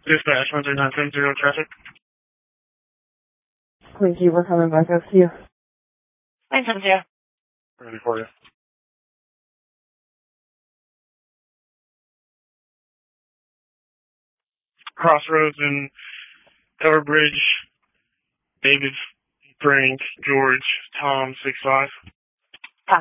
Dispatch 13970 traffic. Thank you. We're coming back up to you. 970. Ready for you. Crossroads in Everbridge. David, Frank, George, Tom, 6'5".